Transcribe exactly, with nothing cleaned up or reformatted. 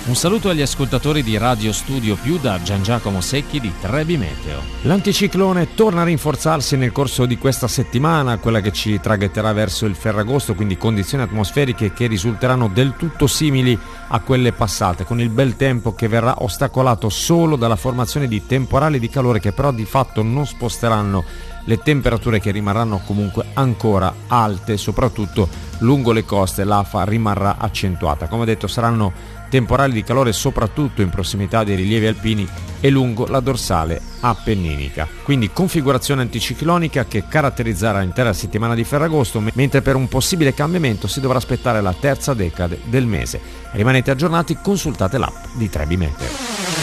Un saluto agli ascoltatori di Radio Studio Più da Gian Giacomo Secchi di Trebi Meteo. L'anticiclone torna a rinforzarsi nel corso di questa settimana, quella che ci traghetterà verso il Ferragosto, quindi condizioni atmosferiche che risulteranno del tutto simili a quelle passate, con il bel tempo che verrà ostacolato solo dalla formazione di temporali di calore che però di fatto non sposteranno le temperature, che rimarranno comunque ancora alte, soprattutto lungo le coste. L'afa rimarrà accentuata. Come detto, saranno temporali di calore soprattutto in prossimità dei rilievi alpini e lungo la dorsale appenninica. Quindi configurazione anticiclonica che caratterizzerà l'intera settimana di Ferragosto, mentre per un possibile cambiamento si dovrà aspettare la terza decade del mese. Rimanete aggiornati, consultate l'app di Trebi Meteo.